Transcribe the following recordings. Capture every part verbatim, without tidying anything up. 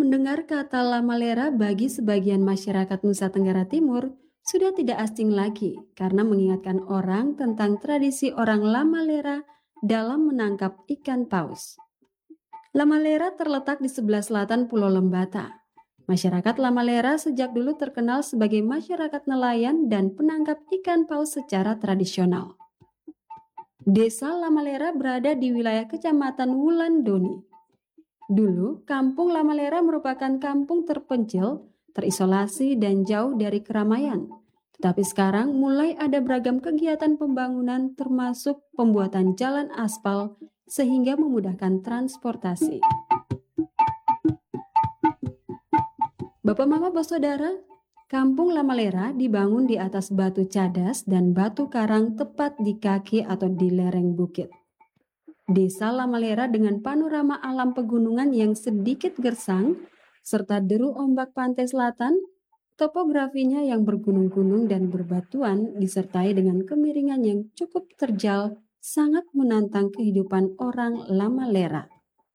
Mendengar kata Lamalera bagi sebagian masyarakat Nusa Tenggara Timur sudah tidak asing lagi karena mengingatkan orang tentang tradisi orang Lamalera dalam menangkap ikan paus. Lamalera terletak di sebelah selatan Pulau Lembata. Masyarakat Lamalera sejak dulu terkenal sebagai masyarakat nelayan dan penangkap ikan paus secara tradisional. Desa Lamalera berada di wilayah Kecamatan Wulandoni. Dulu, kampung Lamalera merupakan kampung terpencil, terisolasi dan jauh dari keramaian. Tetapi sekarang mulai ada beragam kegiatan pembangunan termasuk pembuatan jalan aspal sehingga memudahkan transportasi. Bapak Mama Saudara, kampung Lamalera dibangun di atas batu cadas dan batu karang tepat di kaki atau di lereng bukit. Desa Lamalera dengan panorama alam pegunungan yang sedikit gersang, serta deru ombak pantai selatan, topografinya yang bergunung-gunung dan berbatuan disertai dengan kemiringan yang cukup terjal, sangat menantang kehidupan orang Lamalera.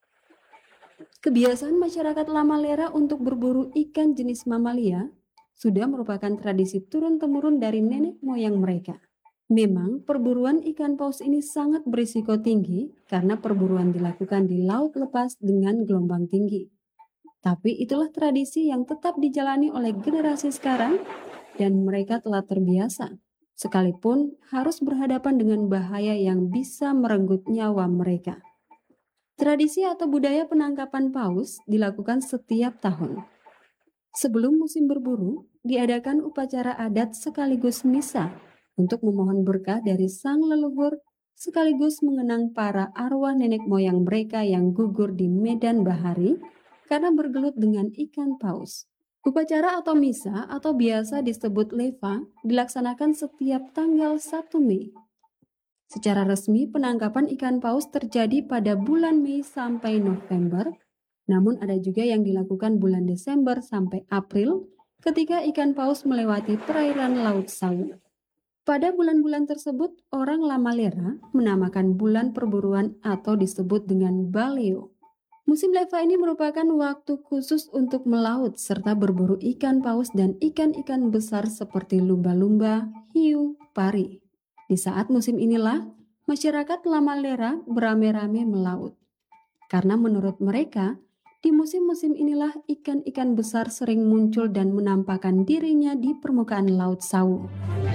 Kebiasaan masyarakat Lamalera untuk berburu ikan jenis mamalia sudah merupakan tradisi turun-temurun dari nenek moyang mereka. Memang perburuan ikan paus ini sangat berisiko tinggi karena perburuan dilakukan di laut lepas dengan gelombang tinggi. Tapi itulah tradisi yang tetap dijalani oleh generasi sekarang dan mereka telah terbiasa, sekalipun harus berhadapan dengan bahaya yang bisa merenggut nyawa mereka. Tradisi atau budaya penangkapan paus dilakukan setiap tahun. Sebelum musim berburu, diadakan upacara adat sekaligus misa untuk memohon berkah dari sang leluhur sekaligus mengenang para arwah nenek moyang mereka yang gugur di medan bahari karena bergelut dengan ikan paus. Upacara atau misa atau biasa disebut leva dilaksanakan setiap tanggal satu Mei. Secara resmi penangkapan ikan paus terjadi pada bulan Mei sampai November, namun ada juga yang dilakukan bulan Desember sampai April ketika ikan paus melewati perairan Laut Sawu. Pada bulan-bulan tersebut, orang Lamalera menamakan bulan perburuan atau disebut dengan Baleo. Musim leva ini merupakan waktu khusus untuk melaut serta berburu ikan paus dan ikan-ikan besar seperti lumba-lumba, hiu, pari. Di saat musim inilah, masyarakat Lamalera beramai-ramai melaut. Karena menurut mereka, di musim-musim inilah ikan-ikan besar sering muncul dan menampakkan dirinya di permukaan Laut Sawu.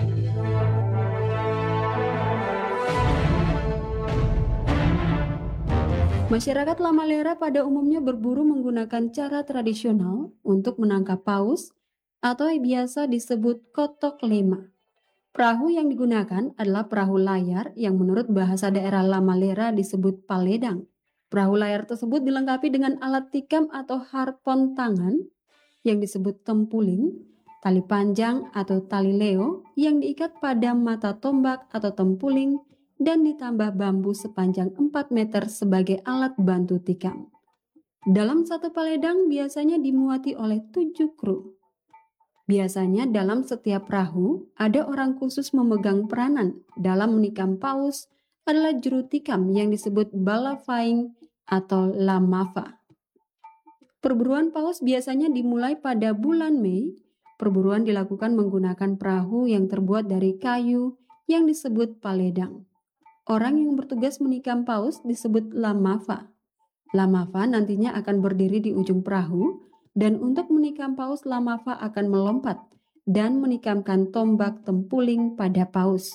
Masyarakat Lamalera pada umumnya berburu menggunakan cara tradisional untuk menangkap paus atau yang biasa disebut kotok lema. Perahu yang digunakan adalah perahu layar yang menurut bahasa daerah Lamalera disebut paledang. Perahu layar tersebut dilengkapi dengan alat tikam atau harpon tangan yang disebut tempuling, tali panjang atau tali leo yang diikat pada mata tombak atau tempuling, dan ditambah bambu sepanjang empat meter sebagai alat bantu tikam. Dalam satu paledang biasanya dimuati oleh tujuh kru. Biasanya dalam setiap perahu ada orang khusus memegang peranan dalam menikam paus adalah juru tikam yang disebut balafaing atau lamafa. Perburuan paus biasanya dimulai pada bulan Mei. Perburuan dilakukan menggunakan perahu yang terbuat dari kayu yang disebut paledang. Orang yang bertugas menikam paus disebut lamafa. Lamafa nantinya akan berdiri di ujung perahu dan untuk menikam paus lamafa akan melompat dan menikamkan tombak tempuling pada paus.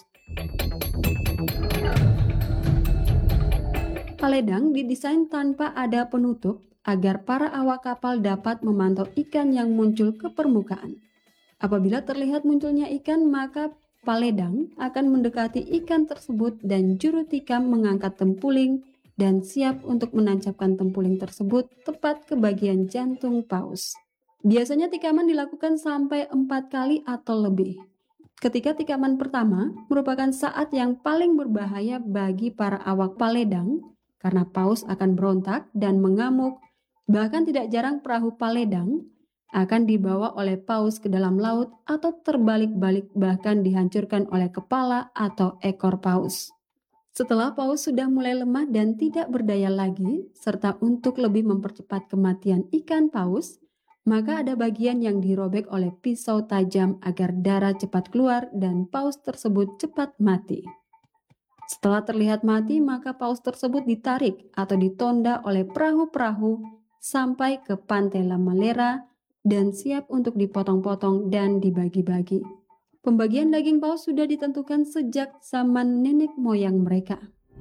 Paledang didesain tanpa ada penutup agar para awak kapal dapat memantau ikan yang muncul ke permukaan. Apabila terlihat munculnya ikan, maka paledang akan mendekati ikan tersebut dan juru tikam mengangkat tempuling dan siap untuk menancapkan tempuling tersebut tepat ke bagian jantung paus. Biasanya tikaman dilakukan sampai empat kali atau lebih. Ketika tikaman pertama merupakan saat yang paling berbahaya bagi para awak paledang karena paus akan berontak dan mengamuk. Bahkan tidak jarang perahu paledang akan dibawa oleh paus ke dalam laut atau terbalik-balik bahkan dihancurkan oleh kepala atau ekor paus. Setelah paus sudah mulai lemah dan tidak berdaya lagi, serta untuk lebih mempercepat kematian ikan paus, maka ada bagian yang dirobek oleh pisau tajam agar darah cepat keluar dan paus tersebut cepat mati. Setelah terlihat mati, maka paus tersebut ditarik atau ditonda oleh perahu-perahu sampai ke pantai La Malera dan siap untuk dipotong-potong dan dibagi-bagi. Pembagian daging paus sudah ditentukan sejak zaman nenek moyang mereka.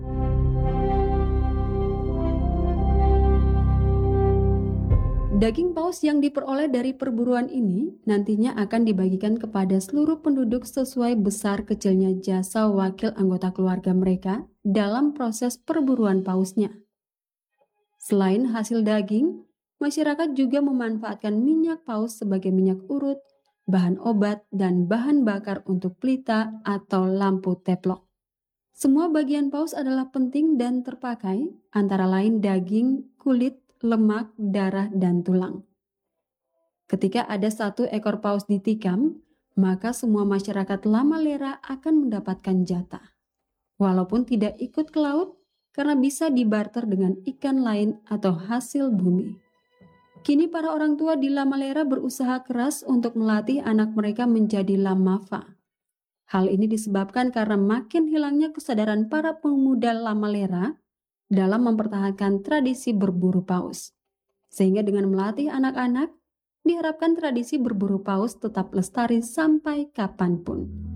Daging paus yang diperoleh dari perburuan ini nantinya akan dibagikan kepada seluruh penduduk sesuai besar kecilnya jasa wakil anggota keluarga mereka dalam proses perburuan pausnya. Selain hasil daging, masyarakat juga memanfaatkan minyak paus sebagai minyak urut, bahan obat, dan bahan bakar untuk pelita atau lampu teplok. Semua bagian paus adalah penting dan terpakai, antara lain daging, kulit, lemak, darah, dan tulang. Ketika ada satu ekor paus ditikam, maka semua masyarakat La Malera akan mendapatkan jatah. Walaupun tidak ikut ke laut, karena bisa dibarter dengan ikan lain atau hasil bumi. Kini para orang tua di La Malera berusaha keras untuk melatih anak mereka menjadi lamafa. Hal ini disebabkan karena makin hilangnya kesadaran para pemuda La Malera dalam mempertahankan tradisi berburu paus. Sehingga dengan melatih anak-anak, diharapkan tradisi berburu paus tetap lestari sampai kapanpun.